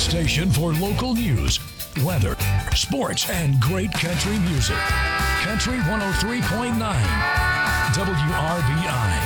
station for local news, weather, sports, and great country music. Country 103.9 WRBI.